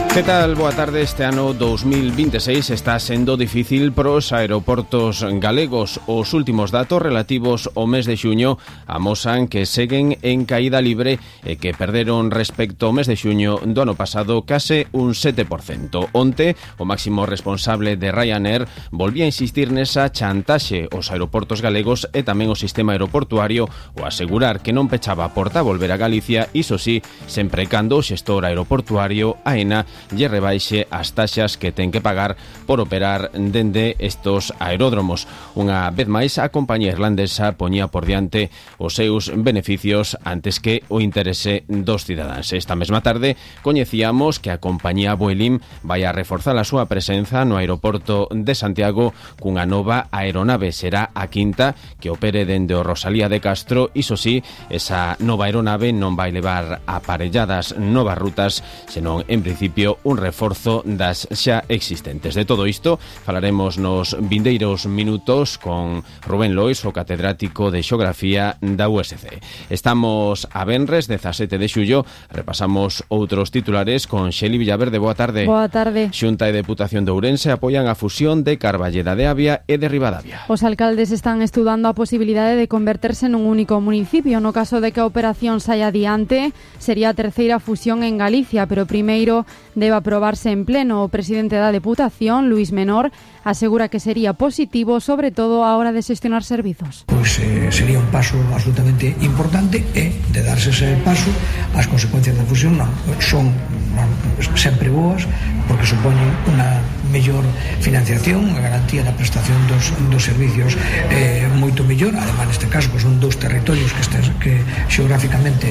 Que tal? Boa tarde. Este ano 2026 está sendo difícil pros aeroportos galegos. Os últimos datos relativos ao mes de xuño amosan que seguen en caída libre e que perderon respecto ao mes de xuño do ano pasado case un 7%. Onte, o máximo responsable de Ryanair volvía a insistir nesa chantaxe aos aeroportos galegos e tamén o sistema aeroportuario o asegurar que non pechaba a porta a volver a Galicia, iso sí, sempre cando o xestor aeroportuario AENA lle rebaixe as taxas que ten que pagar por operar dende estos aeródromos. Unha vez máis, a compañía irlandesa poñía por diante os seus beneficios antes que o interese dos cidadáns. Esta mesma tarde coñecíamos que a compañía Vueling vai a reforzar a súa presenza no aeroporto de Santiago cunha nova aeronave. Será a quinta que opere dende o Rosalía de Castro. Iso sí, esa nova aeronave non vai levar aparelladas novas rutas, senón, en principio, un reforzo das xa existentes. De todo isto falaremos nos vindeiros minutos con Rubén Lois, o catedrático de Xeografía da USC. Estamos a venres 17 de xullo. Repasamos outros titulares con Xeli Villaverde. Boa tarde. Boa tarde. Xunta e Deputación de Ourense apoian a fusión de Carballeda de Avia e de Ribadavia. Os alcaldes están estudando a posibilidade de converterse nun único municipio. No caso de que a operación saia adiante, sería a terceira fusión en Galicia, pero primeiro debe aprobarse en pleno. O presidente da Deputación, Luís Menor, asegura que sería positivo, sobre todo a hora de xestionar servizos. Pois sería un paso absolutamente importante e, de darse ese paso, as consecuencias da fusión son sempre boas, porque supoñen unha mellor financiación, a garantía da prestación dos servicios moito mellor. Ademais, neste caso, pois, son dous territorios que xeográficamente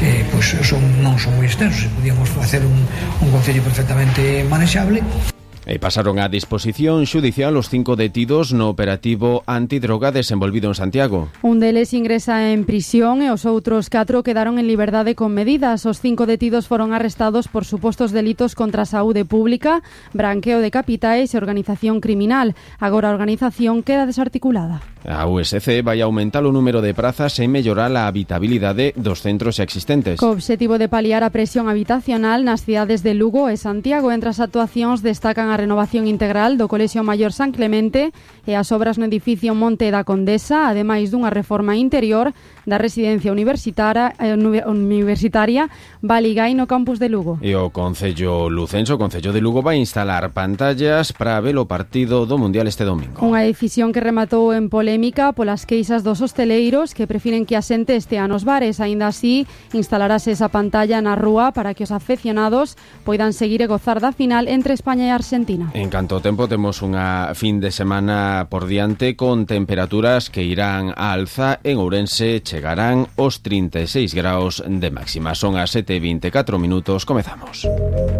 non son moi extensos e podíamos facer un concello perfectamente manexable. E pasaron a disposición xudicial os 5 detidos no operativo antidroga desenvolvido en Santiago. Un deles ingresa en prisión e os outros 4 quedaron en liberdade con medidas. Os 5 detidos foron arrestados por supostos delitos contra a saúde pública, branqueo de capitais e organización criminal. Agora a organización queda desarticulada. A USC vai aumentar o número de prazas e mellorar a habitabilidade dos centros existentes. Co obxectivo de paliar a presión habitacional nas cidades de Lugo e Santiago. Entre as actuacións destacan a renovación integral do Colexio Maior San Clemente e as obras no edificio Monte da Condesa, ademais dunha reforma interior da residencia universitaria Valigai no campus de Lugo. E o Concello Lucenso, o Concello de Lugo, vai instalar pantallas para ver o partido do Mundial este domingo. Unha decisión que rematou en polémica polas queixas dos hosteleiros que prefiren que a xente estea nos bares. Aínda así, instalarase esa pantalla na rúa para que os afeccionados poidan seguir e gozar da final entre España e Argentina. En canto ao tempo, temos unha fin de semana por diante con temperaturas que irán á alza. En Ourense chegarán os 36 graus de máxima. Son as 7:24 minutos. Comezamos.